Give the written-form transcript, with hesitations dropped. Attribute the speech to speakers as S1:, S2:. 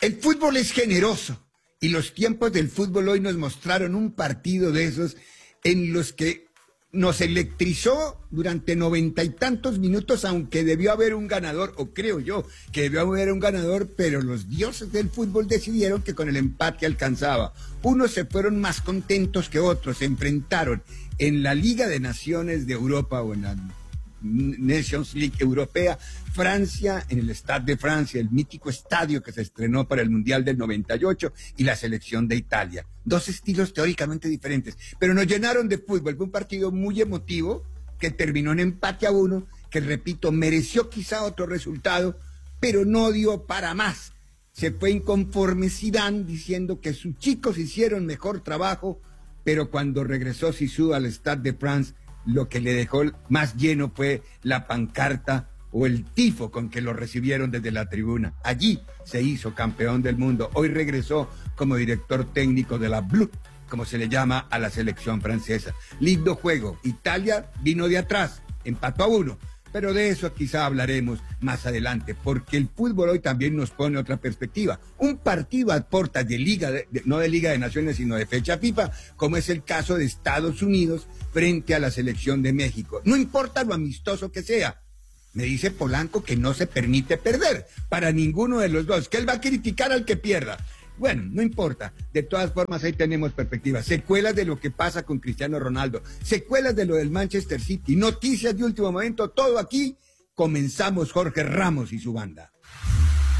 S1: El fútbol es generoso y los tiempos del fútbol hoy nos mostraron un partido de esos en los que nos electrizó durante 90 y tantos minutos, aunque debió haber un ganador, o creo yo que debió haber un ganador, pero los dioses del fútbol decidieron que con el empate alcanzaba. Unos se fueron más contentos que otros, se enfrentaron en la Liga de Naciones de Europa o en la Nations League Europea, Francia en el Stade de Francia, el mítico estadio que se estrenó para el Mundial del 98, y la selección de Italia. Dos estilos teóricamente diferentes, pero nos llenaron de fútbol. Fue un partido muy emotivo que terminó en empate a 1, que repito, mereció quizá otro resultado, pero no dio para más. Se fue inconforme Zidane diciendo que sus chicos hicieron mejor trabajo, pero cuando regresó Zizou al Stade de France, lo que le dejó más lleno fue la pancarta o el tifo con que lo recibieron desde la tribuna. Allí se hizo campeón del mundo. Hoy regresó como director técnico de la Blue, como se le llama a la selección francesa. Lindo juego. Italia vino de atrás, empató a 1. Pero de eso quizá hablaremos más adelante, porque el fútbol hoy también nos pone otra perspectiva. Un partido a puertas de Liga, no de Liga de Naciones, sino de fecha FIFA, como es el caso de Estados Unidos frente a la selección de México. No importa lo amistoso que sea. Me dice Polanco que no se permite perder para ninguno de los dos, que él va a criticar al que pierda. Bueno, no importa, de todas formas ahí tenemos perspectivas, secuelas de lo que pasa con Cristiano Ronaldo, secuelas de lo del Manchester City, noticias de último momento, todo aquí. Comenzamos Jorge Ramos y su banda.